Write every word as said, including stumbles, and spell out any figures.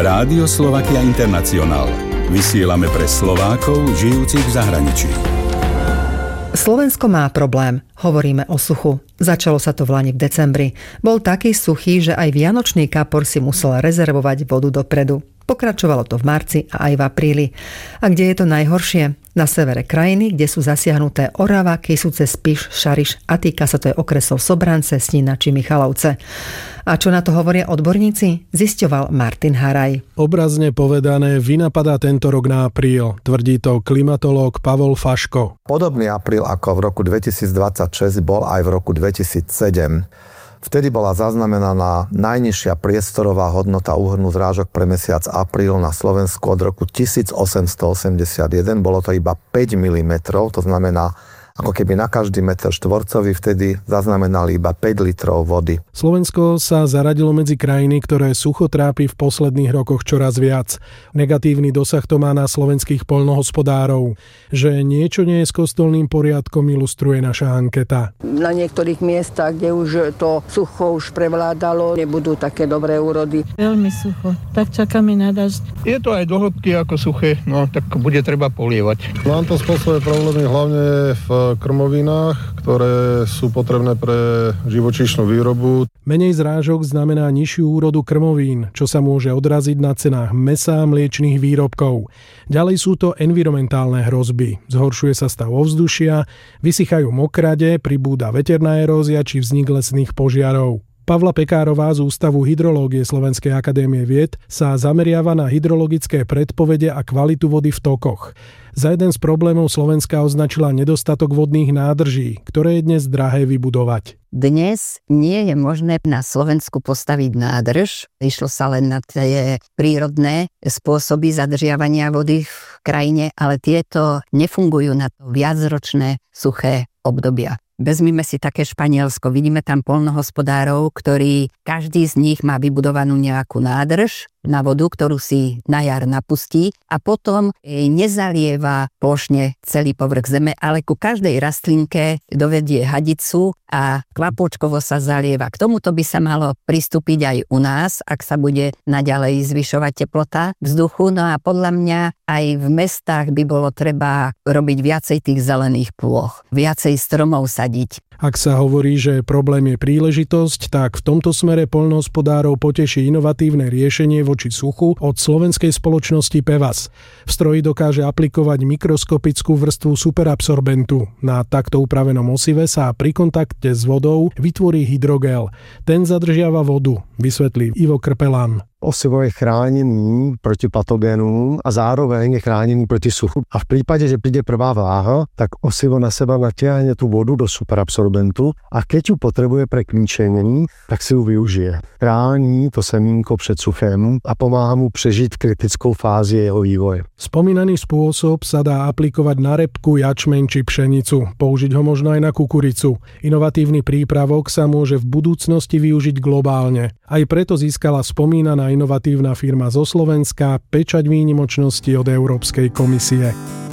Rádio Slovakia International. Vysielame pre Slovákov, žijúcich v zahraničí. Slovensko má problém. Hovoríme o suchu. Začalo sa to v lani v decembri. Bol taký suchý, že aj vianočný kapor si musel rezervovať vodu dopredu. Pokračovalo to v marci a aj v apríli. A kde je to najhoršie? Na severe krajiny, kde sú zasiahnuté Orava, Kysuce, Spiš, Šariš a týka sa to aj okresov Sobrance, Snína či Michalovce. A čo na to hovoria odborníci? Zisťoval Martin Haraj. Obrazne povedané, vynapadá tento rok na apríl, tvrdí to klimatológ Pavol Faško. Podobný apríl ako v roku dvetisícdvadsaťšesť bol aj v roku dvetisícsedem. Vtedy bola zaznamenaná najnižšia priestorová hodnota úhrnu zrážok pre mesiac apríl na Slovensku od roku tisícosemstoosemdesiatjeden. Bolo to iba päť milimetrov, to znamená, ako keby na každý meter štvorcový vtedy zaznamenali iba päť litrov vody. Slovensko sa zaradilo medzi krajiny, ktoré sucho trápi v posledných rokoch čoraz viac. Negatívny dosah to má na slovenských poľnohospodárov. Že niečo nie je s kostolným poriadkom, ilustruje naša anketa. Na niektorých miestach, kde už to sucho už prevládalo, nebudú také dobré úrody. Veľmi sucho, tak čakáme na dažď. Je to aj do hĺbky ako suché, no tak bude treba polievať. Nám to spôsobuje problémy hlavne v krmovinách, ktoré sú potrebné pre živočíšnu výrobu. Menej zrážok znamená nižšiu úrodu krmovín, čo sa môže odraziť na cenách mäsa a mliečnych výrobkov. Ďalej sú to environmentálne hrozby. Zhoršuje sa stav ovzdušia, vysychajú mokrade, pribúda veterná erózia či vznik lesných požiarov. Pavla Pekárová z Ústavu hydrológie Slovenskej akadémie vied sa zameriava na hydrologické predpovede a kvalitu vody v tokoch. Za jeden z problémov Slovenska označila nedostatok vodných nádrží, ktoré je dnes drahé vybudovať. Dnes nie je možné na Slovensku postaviť nádrž. Išlo sa len na tie prírodné spôsoby zadržiavania vody v krajine, ale tieto nefungujú na to viacročné suché obdobia. Vezmime si také Španielsko, vidíme tam poľnohospodárov, ktorí každý z nich má vybudovanú nejakú nádrž na vodu, ktorú si na jar napustí a potom nezalieva plošne celý povrch zeme, ale ku každej rastlinke dovedie hadicu a kvapôčkovo sa zalieva. K tomuto by sa malo pristúpiť aj u nás, ak sa bude naďalej zvyšovať teplota vzduchu. No a podľa mňa aj v mestách by bolo treba robiť viacej tých zelených plôch, viacej stromov sadiť. Ak sa hovorí, že problém je príležitosť, tak v tomto smere poľnohospodárov poteší inovatívne riešenie voči suchu od slovenskej spoločnosti Pevas. V stroji dokáže aplikovať mikroskopickú vrstvu superabsorbentu. Na takto upravenom osive sa pri kontakte s vodou vytvorí hydrogel. Ten zadržiava vodu, vysvetlí Ivo Krpelán. Osivo je chránený proti patogénům a zároveň je chránený proti suchu. A v prípade, že príde prvá vláha, tak osivo na seba natiahne tú vodu do superabsorbentu a keď ju potrebuje pre kmíčení, tak si ju využije. Chrání to semínko před suchem a pomáha mu přežiť kritickou fázi jeho vývoje. Spomínaný spôsob sa dá aplikovať na repku, jačmeň či pšenicu. Použiť ho možno aj na kukuricu. Inovatívny prípravok sa môže v budúcnosti využiť globálne. Aj preto získala spomínaná inovatívna firma zo Slovenska pečať výnimočnosti od Európskej komisie.